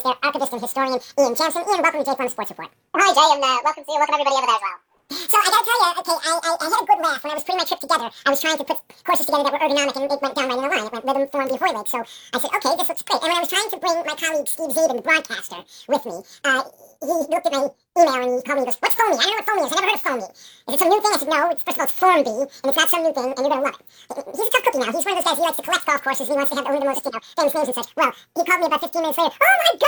their archivist and historian, Ian Jansen. Ian, welcome to J-Plum Sports Report. Hi, Jay, and welcome to you. Welcome everybody over there as well. So I gotta tell you, okay, I had a good laugh when I was putting my trip together. I was trying to put courses together that were ergonomic, and it went down right in a line. It went rhythm, form, beat, Hoylake. So I said, okay, this looks great. And when I was trying to bring my colleague Steve Zabin, the broadcaster, with me, he looked at my email and he called me and goes, what's Foamy? I don't know what Foamy is. I never heard of Foamy. Is it some new thing? I said, no. First of all, it's Formby, and it's not some new thing, and you're going to love it. He's a tough cookie now. He's one of those guys, he likes to collect golf courses, and he wants to have the most, famous names and such. Well, he called me about 15 minutes later. Oh my God!